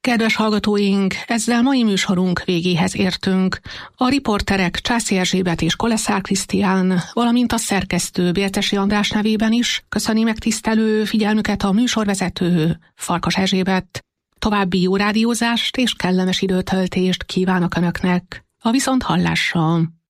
Kedves hallgatóink, ezzel mai műsorunk végéhez értünk. A riporterek Császi Erzsébet és Koleszár Krisztián, valamint a szerkesztő Bértesi András nevében is köszöni megtisztelő figyelmüket a műsorvezető Farkas Erzsébet. További jó rádiózást és kellemes időtöltést kívánok Önöknek. A viszonthallásra!